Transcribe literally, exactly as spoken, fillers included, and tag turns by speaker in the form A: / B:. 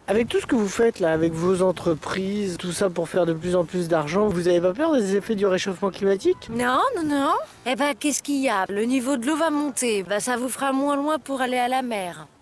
A: Avec tout ce que vous faites là, avec vos entreprises, tout ça pour faire de plus en plus d'argent, vous avez pas peur des effets du réchauffement climatique?
B: Non, non, non. Eh ben, qu'est-ce qu'il y a? Le niveau de l'eau va monter. Bah, ça vous fera moins loin pour aller à la mer.